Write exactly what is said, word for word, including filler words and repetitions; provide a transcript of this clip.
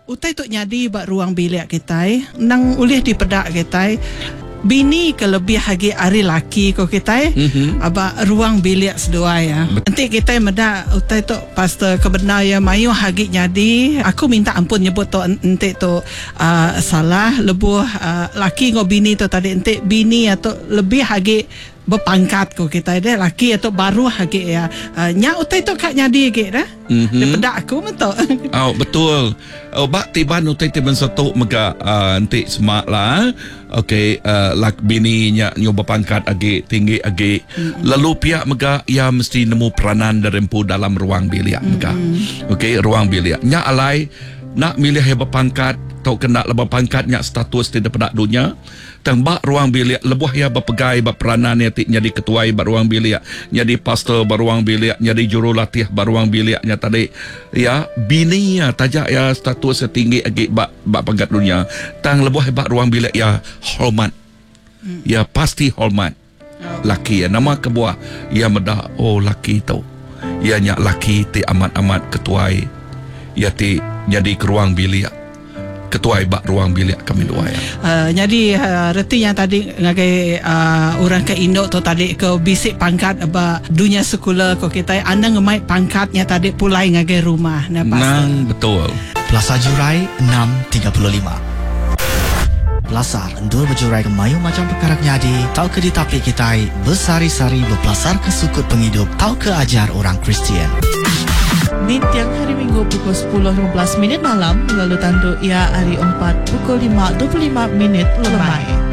utai tu nyadi bak ruang bilik kita nang ulih di pedak kita bini kelebih hagi ari laki ko kita mm-hmm. aba ruang bilik sedua ya. Nanti kita meda utai tu pastor kebenar ya mayu hagi nyadi aku minta ampun nyebut tu nanti tu uh, salah lebuh uh, laki ngo bini tu tadi nanti bini atau lebih hagi berpangkat ko kita deh laki atau baru hagi ya uh, nya utai tu kak nyadi ke dah mm-hmm. daripada aku betul. Oh betul. Oh bak tiban utai tiban satu mega uh, nanti semak lah. Okey uh, lak bini nya nyoba pangkat agi tinggi agi mm-hmm. lalu pihak mega ia mesti nemu peranan derempu dalam ruang bilik mega. Mm-hmm. Okey ruang bilik nya alai nak milih hebat pangkat atau kena lebih pangkatnya status tidak pada dunia tembak ruang bilik lebuh ya berpegai berperanan ya jadi ketua ruang bilik jadi pastor ruang bilik jadi jurulatih ruang biliknya tadi ya bini ya tajak ya status setinggi agi bak bak pangkat dunia tang lebuh hebat ruang bilik ya hormat hmm. ya pasti hormat oh. Laki ya nama kebuah ya medah oh laki tu ya nyak laki ti amat-amat ketua ya ti jadi ke ruang bilik ketua ibak ruang bilik kami dua ya. Uh, jadi uh, reti yang tadi ngagai uh, orang ke Indo tu tadi ke bisik pangkat aba dunia sekolah ko kita anda ngemai pangkatnya tadi pulai ngagai rumah nah nang betul. Plaza Jurai enam tiga puluh lima. Pelasar endur berjurai ke mayu macam perkara nyadi tau ke ditapi kita bersari-sari berpelasar ke sukut penghidup tau ke ajar orang Kristian. Di tiang hari Minggu pukul sepuluh lima belas minit malam lalu tandu ia hari empat pukul lima dua puluh lima minit lemai.